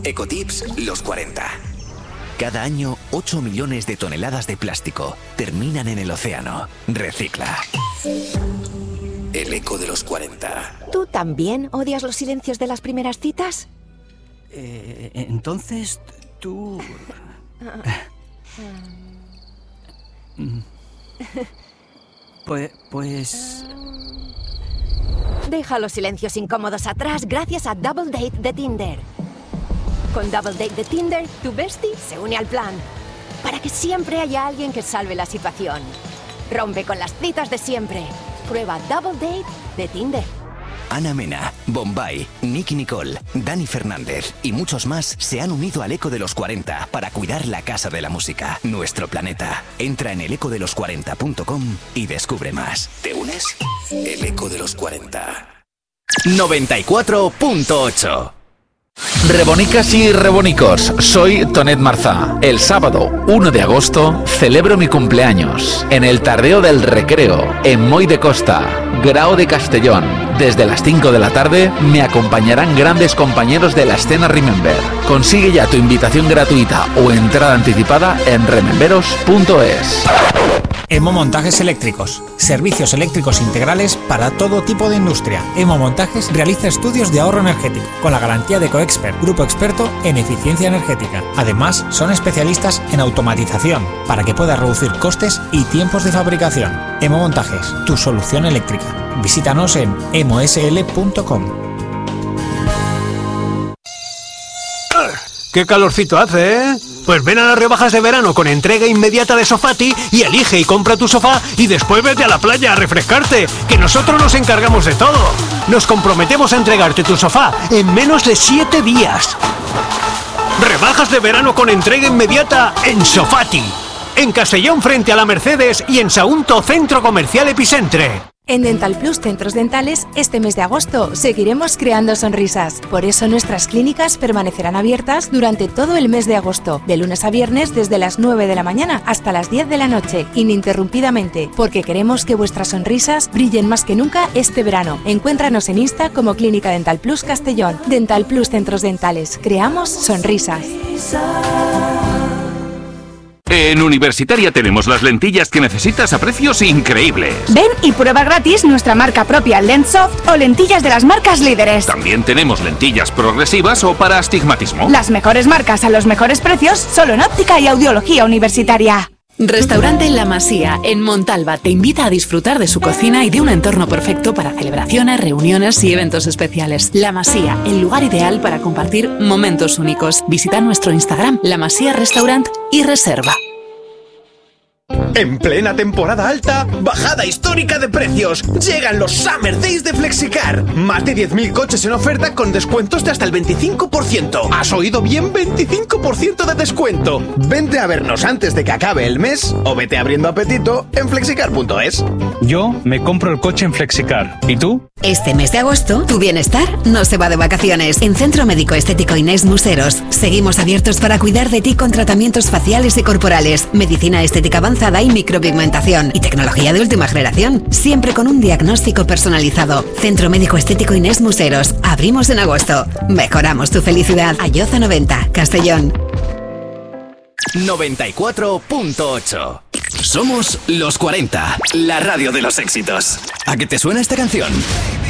Ecotips los 40. Cada año, 8 millones de toneladas de plástico terminan en el océano. Recicla. El eco de los 40. ¿Tú también odias los silencios de las primeras citas? Entonces, tú... Pues... Deja los silencios incómodos atrás gracias a Double Date de Tinder. Con Double Date de Tinder, tu bestie se une al plan. Para que siempre haya alguien que salve la situación. Rompe con las citas de siempre. Prueba Double Date de Tinder. Ana Mena, Bombay, Nicky Nicole, Dani Fernández y muchos más se han unido al Eco de los 40 para cuidar la casa de la música, nuestro planeta. Entra en elecodelos40.com y descubre más. ¿Te unes? El Eco de los 40. 94.8. Rebonicas y rebonicos, soy Tonet Marzá. El sábado 1 de agosto celebro mi cumpleaños en el Tardeo del Recreo, en Moy de Costa, Grao de Castellón. Desde las 5 de la tarde me acompañarán grandes compañeros de la escena Remember. Consigue ya tu invitación gratuita o entrada anticipada en rememberos.es. Emo Montajes Eléctricos. Servicios eléctricos integrales para todo tipo de industria. Emo Montajes realiza estudios de ahorro energético con la garantía de Coexpert, grupo experto en eficiencia energética. Además, son especialistas en automatización para que puedas reducir costes y tiempos de fabricación. Emo Montajes, tu solución eléctrica. Visítanos en emosl.com. ¡Qué calorcito hace, eh! Pues ven a las rebajas de verano con entrega inmediata de Sofati y elige y compra tu sofá y después vete a la playa a refrescarte, que nosotros nos encargamos de todo. Nos comprometemos a entregarte tu sofá en menos de 7 días. Rebajas de verano con entrega inmediata en Sofati. En Castellón frente a la Mercedes y en Sagunto Centro Comercial Epicentre. En Dental Plus Centros Dentales, este mes de agosto seguiremos creando sonrisas. Por eso nuestras clínicas permanecerán abiertas durante todo el mes de agosto, de lunes a viernes desde las 9 de la mañana hasta las 10 de la noche, ininterrumpidamente, porque queremos que vuestras sonrisas brillen más que nunca este verano. Encuéntranos en Insta como Clínica Dental Plus Castellón. Dental Plus Centros Dentales, creamos sonrisas. En Universitaria tenemos las lentillas que necesitas a precios increíbles. Ven y prueba gratis nuestra marca propia Lenssoft o lentillas de las marcas líderes. También tenemos lentillas progresivas o para astigmatismo. Las mejores marcas a los mejores precios solo en óptica y audiología universitaria. Restaurante La Masía, en Montalba, te invita a disfrutar de su cocina y de un entorno perfecto para celebraciones, reuniones y eventos especiales. La Masía, el lugar ideal para compartir momentos únicos. Visita nuestro Instagram, La Masía Restaurant, y reserva. En plena temporada alta, bajada histórica de precios. Llegan los Summer Days de Flexicar. Más de 10.000 coches en oferta con descuentos de hasta el 25%. ¿Has oído bien? 25% de descuento. Vente a vernos antes de que acabe el mes o vete abriendo apetito en flexicar.es. Yo me compro el coche en Flexicar. ¿Y tú? Este mes de agosto, tu bienestar no se va de vacaciones. En Centro Médico Estético Inés Museros, seguimos abiertos para cuidar de ti con tratamientos faciales y corporales, medicina estética avanzada y micropigmentación y tecnología de última generación, siempre con un diagnóstico personalizado. Centro Médico Estético Inés Museros. Abrimos en agosto. Mejoramos tu felicidad. Ayoza 90, Castellón. 94.8. Somos los 40, la radio de los éxitos. ¿A qué te suena esta canción?